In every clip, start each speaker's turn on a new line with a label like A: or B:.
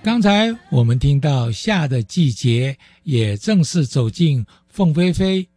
A: 刚才我们听到夏的季节，也正式走进凤飞飞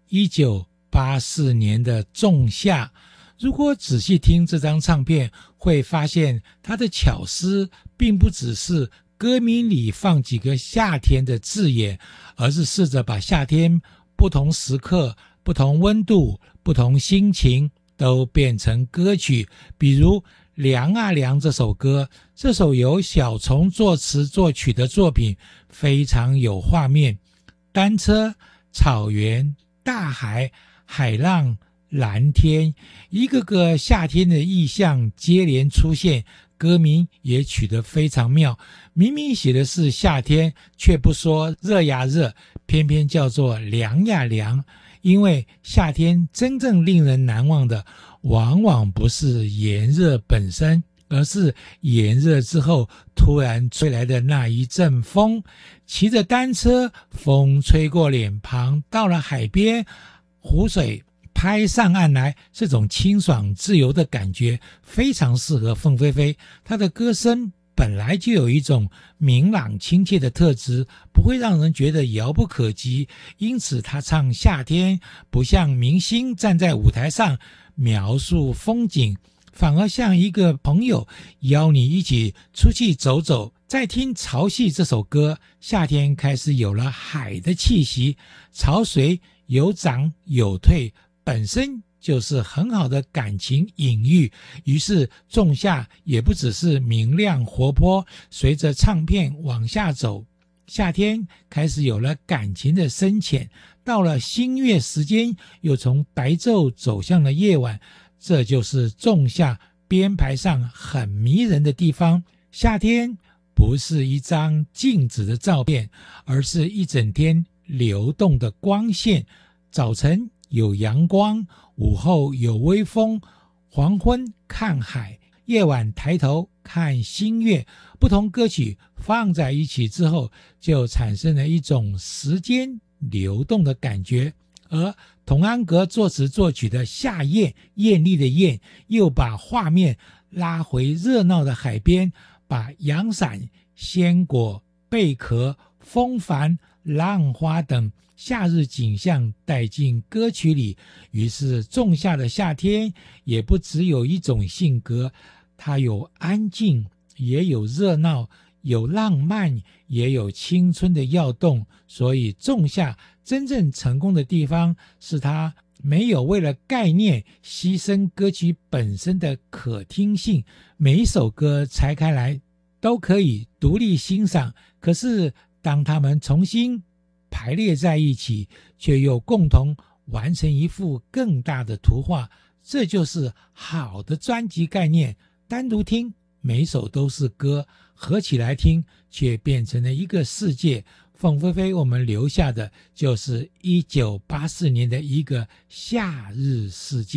A: 1984年的仲夏。如果仔细听这张唱片，会发现它的巧思并不只是歌名里放几个夏天的字眼，而是试着把夏天不同时刻、不同温度、不同心情都变成歌曲。比如凉啊凉这首歌，这首由小虫作词作曲的作品非常有画面，单车、草原、大海、海浪、蓝天，一个个夏天的意象接连出现，歌名也取得非常妙。明明写的是夏天，却不说热呀热，偏偏叫做凉呀凉。因为夏天真正令人难忘的，往往不是炎热本身，而是炎热之后突然吹来的那一阵风。骑着单车，风吹过脸庞，到了海边，湖水拍上岸来，这种清爽自由的感觉非常适合凤飞飞。她的歌声本来就有一种明朗亲切的特质，不会让人觉得遥不可及，因此她唱夏天不像明星站在舞台上描述风景，反而像一个朋友邀你一起出去走走。再听潮汐这首歌，夏天开始有了海的气息，潮水有涨有退，本身就是很好的感情隐喻。于是仲夏也不只是明亮活泼，随着唱片往下走，夏天开始有了感情的深浅，到了新月时间，又从白昼走向了夜晚，这就是仲夏编排上很迷人的地方。夏天不是一张静止的照片，而是一整天流动的光线。早晨有阳光，午后有微风，黄昏看海，夜晚抬头看新月。不同歌曲放在一起之后，就产生了一种时间流动的感觉。而童安格作词作曲的《夏宴》，艳丽的艳，又把画面拉回热闹的海边，把阳伞、鲜果、贝壳、风帆、浪花等夏日景象带进歌曲里。于是仲夏的夏天也不只有一种性格，它有安静，也有热闹，有浪漫，也有青春的跃动。所以仲夏真正成功的地方，是它没有为了概念牺牲歌曲本身的可听性，每一首歌拆开来都可以独立欣赏，可是当它们重新排列在一起，却又共同完成一幅更大的图画。这就是好的专辑概念，单独听每首都是歌，合起来听却变成了一个世界。凤飞飞我们留下的就是1984年的一个夏日世界。